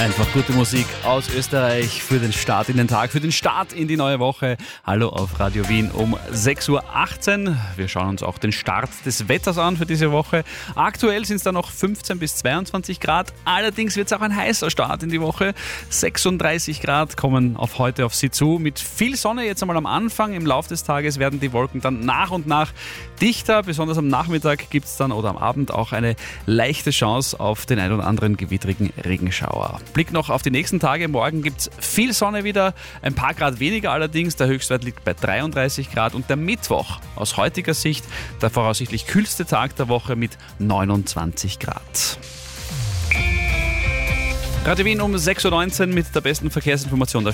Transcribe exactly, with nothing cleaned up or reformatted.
Einfach gute Musik aus Österreich für den Start in den Tag, für den Start in die neue Woche. Hallo auf Radio Wien um sechs Uhr achtzehn. Wir schauen uns auch den Start des Wetters an für diese Woche. Aktuell sind es da noch fünfzehn bis zweiundzwanzig Grad. Allerdings wird es auch ein heißer Start in die Woche. sechsunddreißig Grad kommen auf heute auf Sie zu. Mit viel Sonne jetzt einmal am Anfang. Im Laufe des Tages werden die Wolken dann nach und nach dichter. Besonders am Nachmittag gibt es dann oder am Abend auch eine leichte Chance auf den ein oder anderen gewittrigen Regenschauer. Blick noch auf die nächsten Tage. Morgen gibt es viel Sonne wieder, ein paar Grad weniger allerdings. Der Höchstwert liegt bei dreiunddreißig Grad. Und der Mittwoch aus heutiger Sicht der voraussichtlich kühlste Tag der Woche mit neunundzwanzig Grad. Radio Wien um sechs Uhr neunzehn mit der besten Verkehrsinformation der